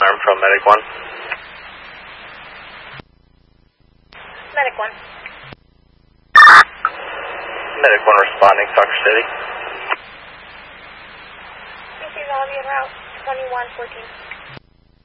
alarm from Medic 1. Medic 1. Medic 1 responding, Soccer City. Receive all of you en route, 2114.